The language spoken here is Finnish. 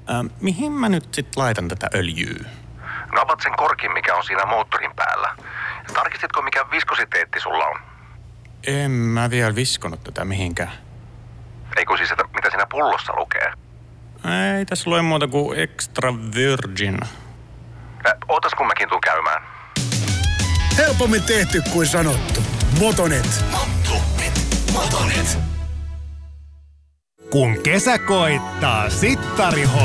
Mihin mä nyt sit laitan tätä öljyä? No avat sen korkin, mikä on siinä moottorin päällä. Tarkistitko, mikä viskositeetti sulla on? En mä vielä viskonut tätä mihinkään. Ei kun siis, että mitä siinä pullossa lukee? Ei tässä lue muuta kuin extra virgin. Ootas kun mäkin tuun käymään. Helpommin tehty kuin sanottu. Motonet. Kun kesä koittaa, Sittari